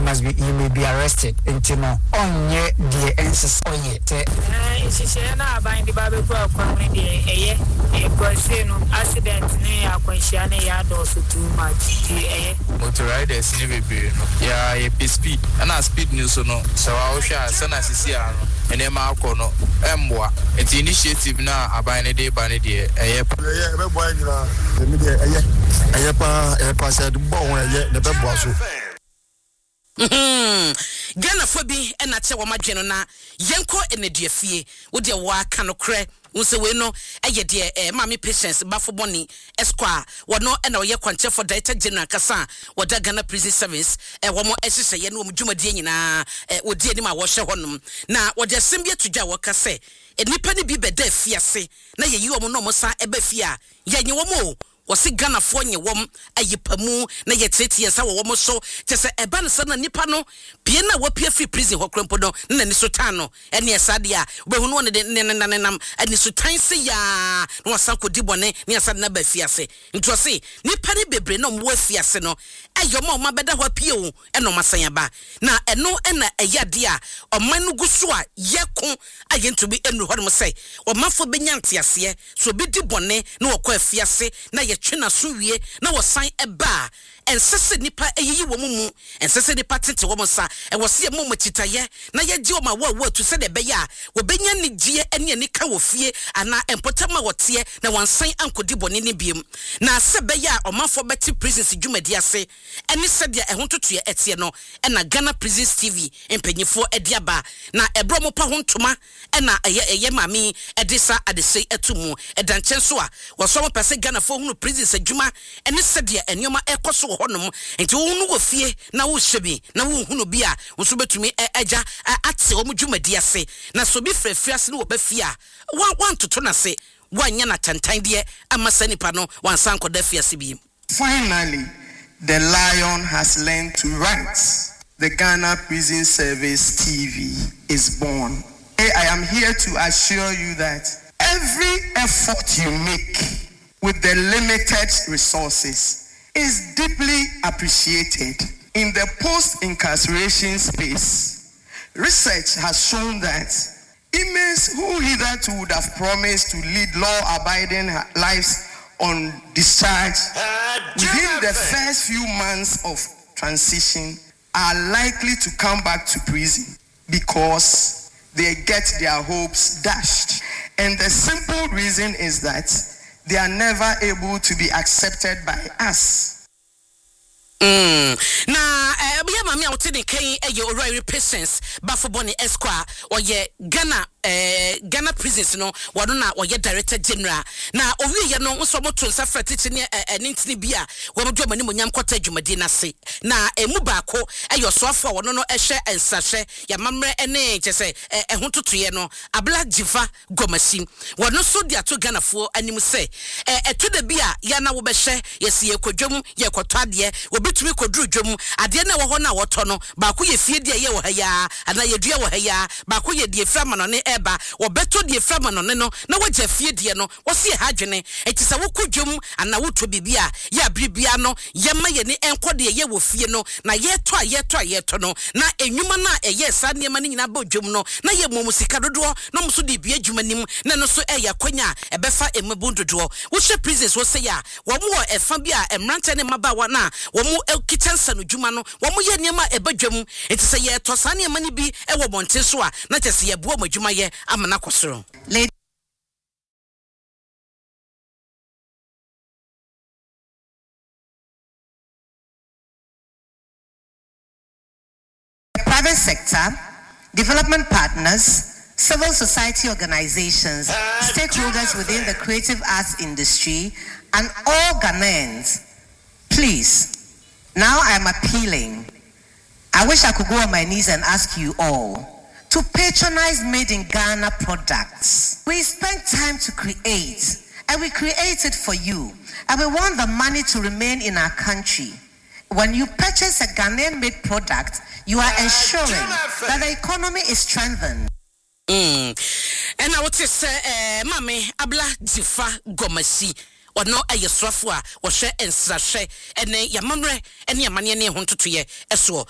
you may be arrested. Into no onye the ensis oye. She na bind the baby for community. Accident ne akwanhia ya do too much. Motor riders ni bebre no. Ya speed. And speed news no. So I share sana sisi ano. Ene ma akono emboa. Enti initiative na abane de bane de be boy nyina. Emi de eye pa said bon eye ne be boa so. Ghana fobi na che wo madweno na yenko eneduafie wo de wo aka no kre unse we no eye de mami patience bafo boni esquire wono na oye kwanche for director general kasa wo da Ghana prison service wo mo ehyehyeye na wo dwumadie nyina wo die ni ma wo hye honum na wo de sembia tudwa wo kase enipa ni bi beda afiase na ye yi wo no mo sa eba fie a yenye wo mo wasi Ghana fo nye wom ayipamu na yetete yensa wo wom so tese eba ne sana nipa no pie na wapia free prison hokrempo no na ni sotan no ene esade a obehunu won de nenam ani sotan se ya na wasan kodi bone ne esade na ba fiase nto se nipa ne bebre na mo afiase no ayoma o mabeda ho pie o eno masan ba na eno na eyade a oman no guso a yeko ayentu bi enu hodom se o mafo benyante ase so bi di bone na wakọ afiase na twena so wie na wosan eba ensese nipa eyiyi wo mumu ensese nipa tete wo monsa e wose ye mumu titaye na ye gi o ma wo to se de be ya wo benya ni gie ene ani ka wo fie ana empotama wote na wansan ankodi bone ni biem na se be ya o mafo beti prisons dwumadi ase ene se de ehontotoye etie no na Ghana Prisons TV empanyifo ediaba na ebro mo pa hontoma na eye mami edisa adese etumu edanchen so a wo so mo pese Ghana fo hunu prisons adwuma ene se de enioma ekoso honom enti wo nu wo fie na wo hyebi na wo hunu bi a wo so betumi agya ate wo dwumadi ase na so bi frɛfrɛase ne wo ba fie a wan toto na se wanya na tantan de amasani pa no wan san koda fiase bi. Finally, the lion has learned to write. The Ghana Prison Service TV is born. I am here to assure you that every effort you make with the limited resources is deeply appreciated. In the post-incarceration space, research has shown that inmates who hitherto would have promised to lead law-abiding lives on discharge within the first few months of transition are likely to come back to prison because they get their hopes dashed. And the simple reason is that they are never able to be accepted by us. Na biya mami a wote de kan eye orari patience bafo boni esquire oye Ghana prisons no wado na oye director general na owie ye no nso moto nsa frati ne nintini bia wo mo dwoma ni monyam kwata adwumadi na se na emu baako eye so afo wono no ehwe ensahwe ya mamre ene chese ehontotoye no abla jiva gomasi wono so dia to Ghana fo anim se eto da bia ya na wo behwe yesi yekodwom yekotade obitumi koduru dwom ade na wo ho na woto no baako ye fie dia ye wo ha ya ana ye dua wo ha ya baako ye die frama no ne eba wo beto die frama no ne no na wogya fie die no wo se ha dwene etisa wo kodwom ana woto bibia ya bribia no ye ma ye ne enkode ye wo fie no na ye to no na enwuma na eye sa ne ma ne nyina ba dwom no na ye momu sika dodo no muso de bia dwuma nim na no so eya kwanya ebefa emebu dodo wo hwe prisons wo se ya wo mo efa bia emrante ne maba wa na wo mo kitchensa no dwuma no wo mo ye niam eba dwam etisa ye to sa ne ma ne bi e wo bonte so a na tese ye bo mo dwuma ye amana kosoro. Private sector, development partners, civil society organizations, stakeholders within the creative arts industry, and all Ghanaians, please, now I'm appealing. I wish I could go on my knees and ask you all to patronize made in Ghana products. We spend time to create, and we create it for you, and we want the money to remain in our country. When you purchase a Ghanaian-made product, you are ensuring that the economy is strengthened. And I would say, Mami, Abla Jifa Gomasi. Or no a yeswafua or share and sashay and ya mamre and ya mania honto to ye eso